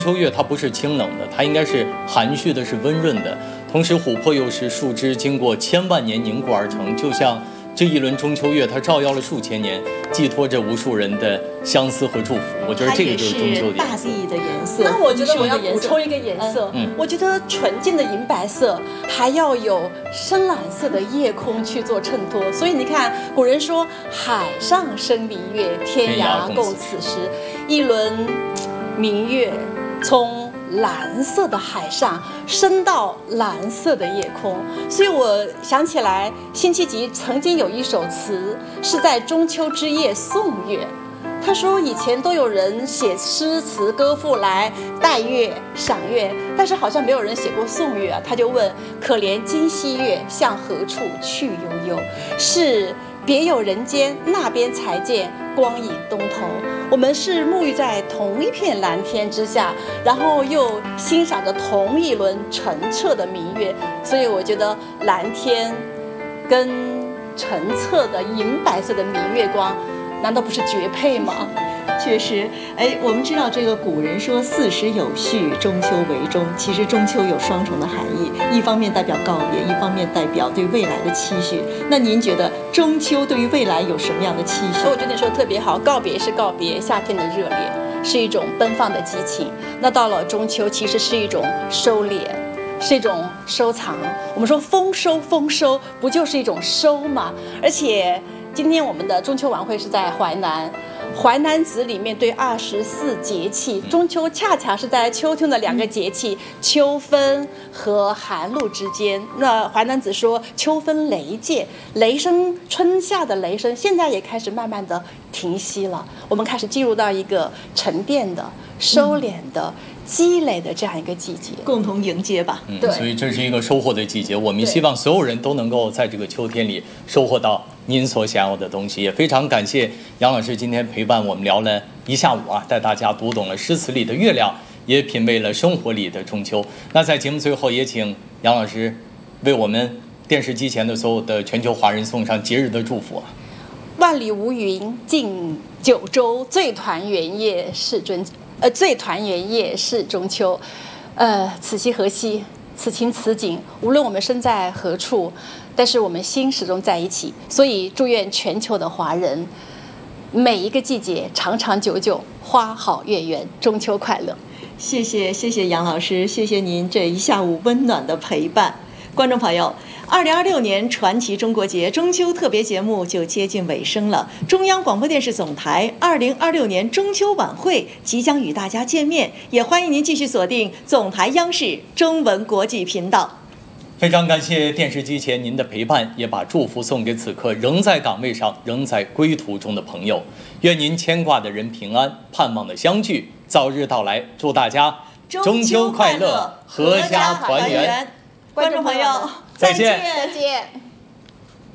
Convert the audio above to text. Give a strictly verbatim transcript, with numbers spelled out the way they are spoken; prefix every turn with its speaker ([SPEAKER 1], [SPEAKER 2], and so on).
[SPEAKER 1] 秋月它不是清冷的，它应该是含蓄的，是温润的。同时，琥珀又是树枝经过千万年凝固而成，就像这一轮中秋月，它照耀了数千年，寄托着无数人的相思和祝福。我觉得这个就是中秋的
[SPEAKER 2] 大地的颜色。
[SPEAKER 3] 那我觉得我要补充一个颜色，嗯，我觉得纯净的银白色还要有深蓝色的夜空去做衬托。所以你看，古人说“海上生明月，天涯共此时”，一轮明月从蓝色的海上升到蓝色的夜空，所以我想起来辛弃疾曾经有一首词是在中秋之夜送月。他说以前都有人写诗词歌赋来待月赏月，但是好像没有人写过送月啊。他就问：可怜今夕月，向何处去悠悠？是别有人间，那边才见光影东头。我们是沐浴在同一片蓝天之下，然后又欣赏着同一轮澄澈的明月，所以我觉得蓝天跟澄澈的银白色的明月光，难道不是绝配吗？
[SPEAKER 2] 确实，哎，我们知道这个古人说四时有序，中秋为中。其实中秋有双重的含义，一方面代表告别，一方面代表对未来的期许。那您觉得中秋对于未来有什么样的期许？
[SPEAKER 3] 我觉得你说的特别好，告别是告别夏天的热烈，是一种奔放的激情。那到了中秋，其实是一种收敛，是一种收藏。我们说丰收，丰收不就是一种收吗？而且今天我们的中秋晚会是在淮南。淮南子里面对二十四节气，中秋恰恰是在秋天的两个节气秋分和寒露之间。那淮南子说秋分雷介，雷声，春夏的雷声现在也开始慢慢的停息了，我们开始进入到一个沉淀的、收敛的、积累的这样一个季节，
[SPEAKER 2] 共同迎接吧。
[SPEAKER 1] 嗯，所以这是一个收获的季节，我们希望所有人都能够在这个秋天里收获到您所想要的东西。也非常感谢杨老师今天陪伴我们聊了一下午啊，带大家读懂了诗词里的月亮，也品味了生活里的中秋。那在节目最后，也请杨老师为我们电视机前的所有的全球华人送上节日的祝福啊！
[SPEAKER 3] 万里无云尽九州，最团圆夜是中呃最团圆夜是中秋，呃此夕何夕，此情此景，无论我们身在何处，但是我们心始终在一起。所以祝愿全球的华人每一个季节长长久久，花好月圆，中秋快乐。
[SPEAKER 2] 谢谢谢谢杨老师，谢谢您这一下午温暖的陪伴。观众朋友，二零二六年传奇中国节中秋特别节目就接近尾声了。中央广播电视总台二零二六年中秋晚会即将与大家见面，也欢迎您继续锁定总台央视中文国际频道。
[SPEAKER 1] 非常感谢电视机前您的陪伴，也把祝福送给此刻仍在岗位上、仍在归途中的朋友。愿您牵挂的人平安，盼望的相聚早日到来。祝大家中秋快乐，阖家团圆。
[SPEAKER 2] 观众朋友，
[SPEAKER 1] 再见，
[SPEAKER 3] 再见。